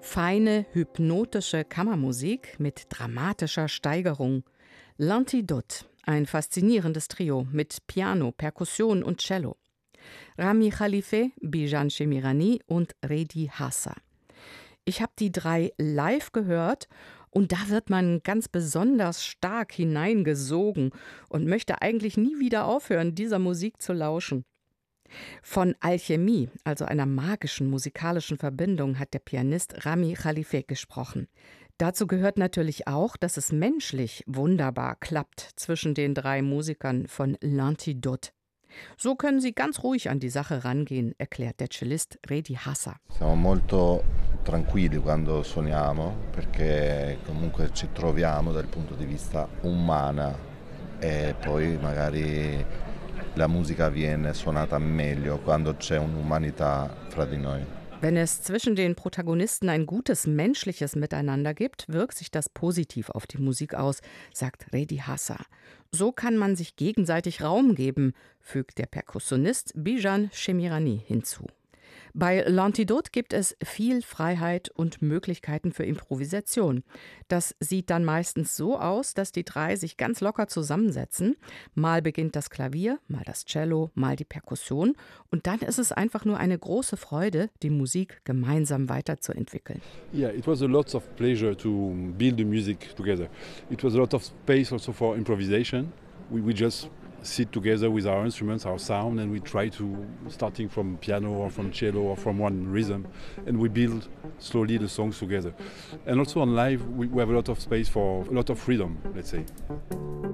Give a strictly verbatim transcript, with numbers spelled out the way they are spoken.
Feine, hypnotische Kammermusik mit dramatischer Steigerung. L'Antidote, ein faszinierendes Trio mit Piano, Perkussion und Cello. Rami Khalife, Bijan Shemirani und Redi Hassa. Ich habe die drei live gehört und da wird man ganz besonders stark hineingesogen und möchte eigentlich nie wieder aufhören, dieser Musik zu lauschen. Von Alchemie, also einer magischen musikalischen Verbindung, hat der Pianist Rami Khalife gesprochen. Dazu gehört natürlich auch, dass es menschlich wunderbar klappt zwischen den drei Musikern von L'Antidote. So können sie ganz ruhig an die Sache rangehen, erklärt der Cellist Redi Hassa. Siamo molto tranquilli quando suoniamo, perché comunque ci troviamo dal punto di vista umana e poi magari la musica viene suonata meglio quando c'è un'umanità fra di noi. Wenn es zwischen den Protagonisten ein gutes menschliches Miteinander gibt, wirkt sich das positiv auf die Musik aus, sagt Redi Hassa. So kann man sich gegenseitig Raum geben, fügt der Perkussionist Bijan Shemirani hinzu. Bei L'Antidote gibt es viel Freiheit und Möglichkeiten für Improvisation. Das sieht dann meistens so aus, dass die drei sich ganz locker zusammensetzen. Mal beginnt das Klavier, mal das Cello, mal die Perkussion. Und dann ist es einfach nur eine große Freude, die Musik gemeinsam weiterzuentwickeln. Yeah, it was a lot of pleasure to build the music together. It was a lot of space also for improvisation. We, we just sit together with our instruments, our sound, and we try to, starting from piano or from cello or from one rhythm, and we build slowly the songs together. And also on live, we, we have a lot of space for a lot of freedom, let's say.